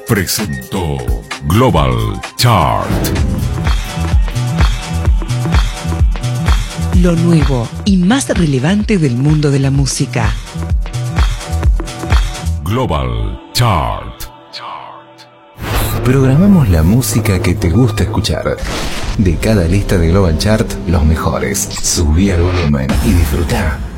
presentó Global Chart. Lo nuevo y más relevante del mundo de la música. Global Chart. Programamos la música que te gusta escuchar. De cada lista de Global Chart, los mejores. Subí al volumen y disfruta.